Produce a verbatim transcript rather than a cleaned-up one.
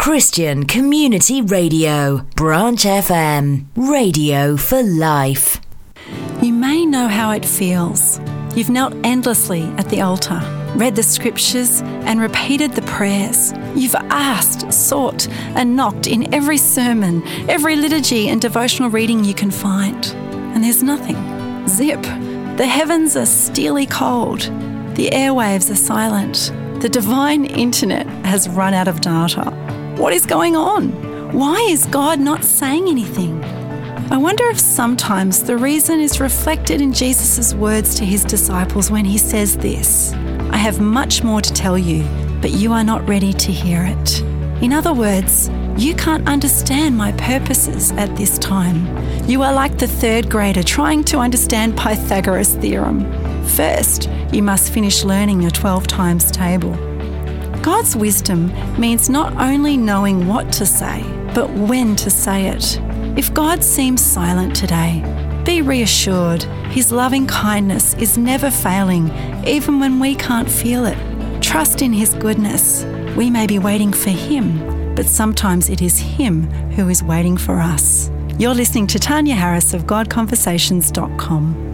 Christian Community Radio, Branch F M, radio for life. You may know how it feels. You've knelt endlessly at the altar, read the scriptures and repeated the prayers. You've asked, sought and knocked in every sermon, every liturgy and devotional reading you can find. And there's nothing. Zip. The heavens are steely cold. The airwaves are silent. The divine internet has run out of data. What is going on? Why is God not saying anything? I wonder if sometimes the reason is reflected in Jesus' words to his disciples when he says this: I have much more to tell you, but you are not ready to hear it. In other words, you can't understand my purposes at this time. You are like the third grader trying to understand Pythagoras' theorem. First, you must finish learning your twelve times table. God's wisdom means not only knowing what to say, but when to say it. If God seems silent today, be reassured. His loving kindness is never failing, even when we can't feel it. Trust in his goodness. We may be waiting for him, but sometimes it is him who is waiting for us. You're listening to Tanya Harris of God Conversations dot com.